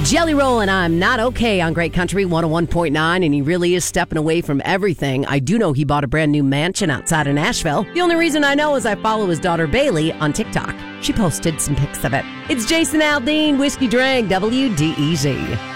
Jelly Roll and I'm Not Okay on Great Country 101.9, and he really is stepping away from everything. I do know he bought a brand new mansion outside of Nashville. The only reason I know is I follow his daughter Bailey on TikTok. She posted some pics of it. It's Jason Aldean, Whiskey Drink, WDEZ.